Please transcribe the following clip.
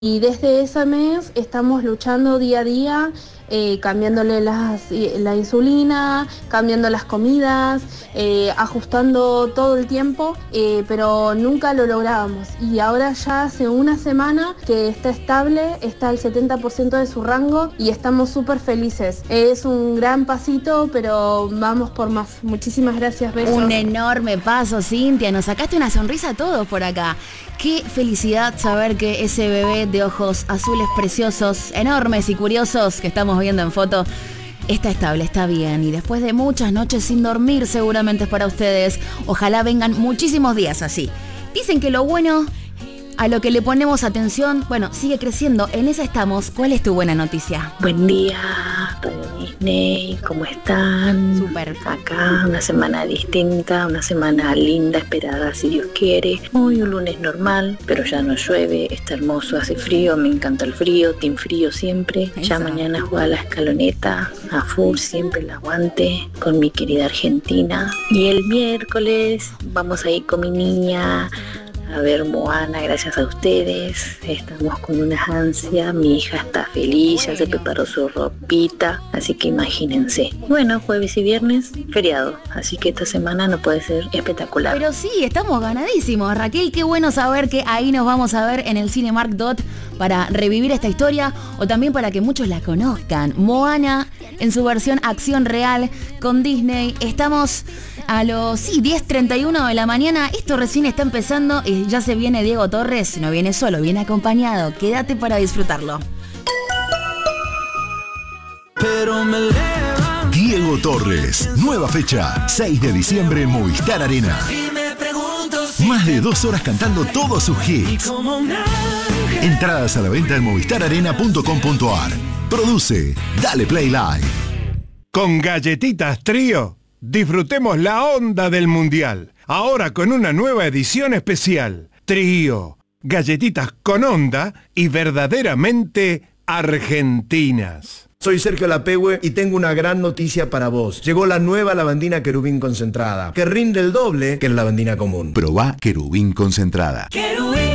Y desde ese mes estamos luchando día a día, cambiándole la insulina, cambiando las comidas, ajustando todo el tiempo, pero nunca lo lográbamos. Y ahora ya hace una semana que está estable, está al 70% de su rango y estamos súper felices. Es un gran pasito, pero vamos por más. Muchísimas gracias, besos. Un enorme paso, Cintia. Nos sacaste una sonrisa a todos por acá. Qué felicidad saber que ese bebé de ojos azules preciosos, enormes y curiosos que estamos viendo en foto, está estable, está bien. Y después de muchas noches sin dormir, seguramente es para ustedes. Ojalá vengan muchísimos días así. Dicen que lo bueno, a lo que le ponemos atención, bueno, sigue creciendo. En esa estamos. ¿Cuál es tu buena noticia? Buen día, Radio Disney. ¿Cómo están? Súper. Acá una semana distinta, una semana linda, esperada, si Dios quiere. Hoy un lunes normal, pero ya no llueve, está hermoso, hace frío, me encanta el frío, team frío siempre. Ya mañana juega la escaloneta, a full, siempre el aguante, con mi querida Argentina. Y el miércoles vamos a ir con mi niña a ver Moana, gracias a ustedes. Estamos con una ansia, mi hija está feliz, ya se preparó su ropita, así que imagínense. Bueno, jueves y viernes, feriado, así que esta semana no puede ser espectacular. Pero sí, estamos ganadísimos, Raquel, qué bueno saber que ahí nos vamos a ver en el Cinemark Dot para revivir esta historia o también para que muchos la conozcan. Moana en su versión acción real con Disney. Estamos a los 10:31 de la mañana, esto recién está empezando y ya se viene Diego Torres, no viene solo, viene acompañado. Quédate para disfrutarlo. Pero me levanto. Diego Torres, nueva fecha, 6 de diciembre en Movistar Arena. Y me pregunto si Más de 2 horas cantando todos sus hits. como un ángel. Entradas a la venta en movistararena.com.ar. Produce Dale Play Live. Con Galletitas Trío, disfrutemos la onda del Mundial. Ahora con una nueva edición especial. Trío, galletitas con onda y verdaderamente argentinas. Soy Sergio Lapehue y tengo una gran noticia para vos. Llegó la nueva lavandina Querubín concentrada, que rinde el doble que la lavandina común. Probá Querubín concentrada. Querubín.